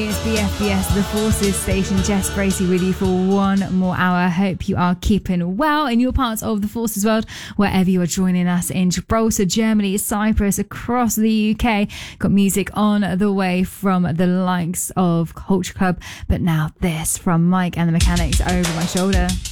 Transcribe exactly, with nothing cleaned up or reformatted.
It's the F B S The Forces station. Jess Bracey with you for one more hour. Hope you are keeping well in your parts of the Forces world, wherever you are joining us in Gibraltar, Germany, Cyprus, across the U K. Got music on the way from the likes of Culture Club, but now this from Mike and the Mechanics, Over My Shoulder.